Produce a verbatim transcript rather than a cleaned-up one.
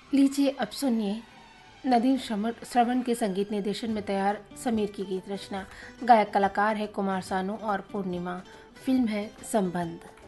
लीजिए अब सुनिए नदीम श्रवण श्रवण के संगीत निर्देशन में तैयार समीर की गीत रचना। गायक कलाकार है कुमार सानू और पूर्णिमा। फिल्म है संबंध।